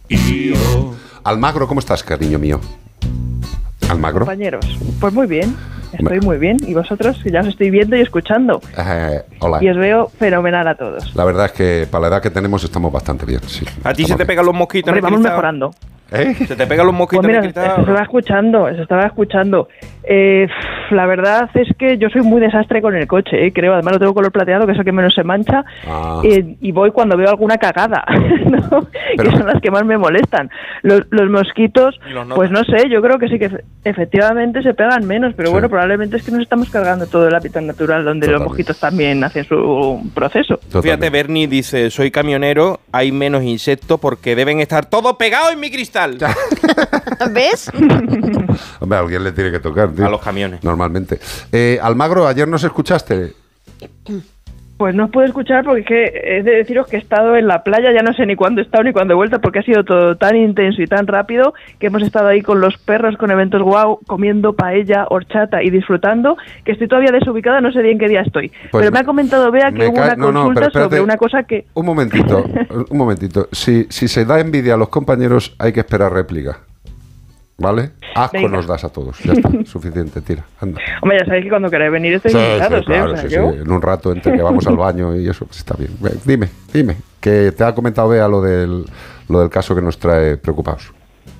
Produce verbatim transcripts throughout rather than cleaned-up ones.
Almagro, ¿cómo estás, cariño mío? Almagro. Compañeros, pues muy bien, estoy muy bien. ¿Y vosotros? Que ya os estoy viendo y escuchando. Eh, hola. Y os veo fenomenal a todos. La verdad es que para la edad que tenemos estamos bastante bien, sí. ¿A ti se te bien. pegan los mosquitos? Hombre, vamos mejorando. ¿Eh? ¿Se te pegan los mosquitos? Pues mira, se estaba escuchando, se estaba escuchando. Eh, la verdad es que yo soy muy desastre con el coche, ¿eh? Creo. Además lo tengo color plateado, que es el que menos se mancha. Ah. Eh, y voy cuando veo alguna cagada, ¿no? Pero... que son las que más me molestan. Los, los mosquitos, pues no sé, yo creo que sí que efectivamente se pegan menos, pero sí. Bueno, probablemente es que nos estamos cargando todo el hábitat natural, donde Totalmente. Los mosquitos también hacen su proceso. Totalmente. Fíjate, Bernie dice, soy camionero, hay menos insectos porque deben estar todos pegados en mi cristal. ¿Ves? Hombre, a alguien le tiene que tocar, tío. A los camiones. Normalmente. Eh, Almagro, ayer nos escuchaste. Pues no os puedo escuchar porque es que es de deciros que he estado en la playa, ya no sé ni cuándo he estado ni cuándo he vuelto, porque ha sido todo tan intenso y tan rápido que hemos estado ahí con los perros, con eventos guau, comiendo paella, horchata y disfrutando, que estoy todavía desubicada, no sé bien qué día estoy. Pues pero me ha comentado Bea que hubo ca- una no, consulta no, espérate, sobre una cosa que... Un momentito, un momentito. Si, si se da envidia a los compañeros, hay que esperar réplica. ¿Vale? Asco Venga. Nos das a todos. Ya está, suficiente, tira, anda. Hombre, ya sabéis que cuando queráis venir estáis sí, invitados, sí, claro, ¿eh? O sea, sí, yo... sí. En un rato entre que vamos al baño y eso, pues está bien. Dime, dime, que te ha comentado Bea lo del, lo del caso que nos trae preocupados.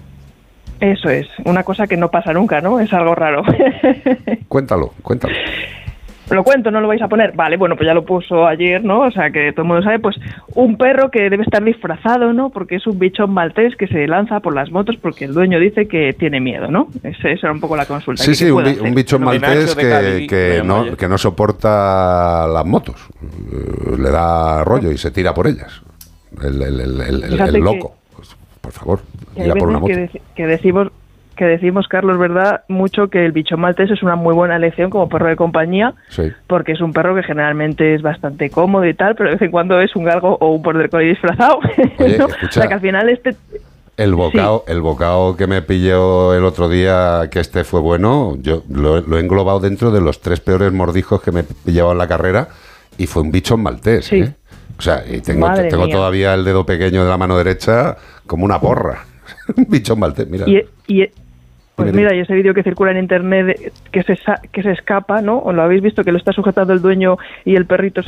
Eso es, una cosa que no pasa nunca, ¿no? Es algo raro. Cuéntalo, cuéntalo. Lo cuento, no lo vais a poner. Vale, bueno, pues ya lo puso ayer, ¿no? O sea, que todo el mundo sabe, pues un perro que debe estar disfrazado, ¿no? Porque es un bichón maltés que se lanza por las motos porque el dueño dice que tiene miedo, ¿no? Esa era un poco la consulta. Sí, sí, un, bi- un bichón maltés que, que, no, que no soporta las motos. Le da rollo y se tira por ellas. El, el, el, el, el, el loco. Que, pues, por favor, ir a por una moto. Que, dec- que decimos... que decimos, Carlos, ¿verdad? Mucho que el bichón maltés es una muy buena elección como perro de compañía, sí. Porque es un perro que generalmente es bastante cómodo y tal, pero de vez en cuando es un galgo o un border collie disfrazado. Oye, ¿no? escucha, o sea, que al final este... El bocado, sí. el bocado que me pilló el otro día, que este fue bueno, yo lo, lo he englobado dentro de los tres peores mordijos que me he llevado en la carrera y fue un bichón maltés, sí. ¿eh? O sea, y tengo, tengo todavía el dedo pequeño de la mano derecha como una porra. Un bichón maltés, mira. Y, y, Pues mira, y ese vídeo que circula en internet que se que se escapa, ¿no? ¿O lo habéis visto? Que lo está sujetando el dueño y el perrito